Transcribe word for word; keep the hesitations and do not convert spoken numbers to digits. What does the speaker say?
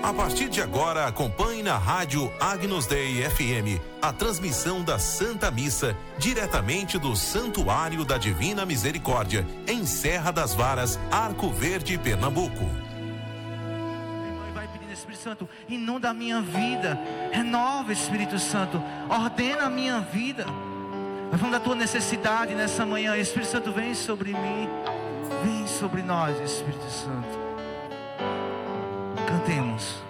A partir de agora, acompanhe na rádio Agnus Dei F M a transmissão da Santa Missa, diretamente do Santuário da Divina Misericórdia, em Serra das Varas, Arco Verde, Pernambuco. Vai pedindo, Espírito Santo, inunda a minha vida, renova, Espírito Santo, ordena a minha vida. Nós vamos da tua necessidade nessa manhã. Espírito Santo, vem sobre mim, vem sobre nós, Espírito Santo. Cantemos.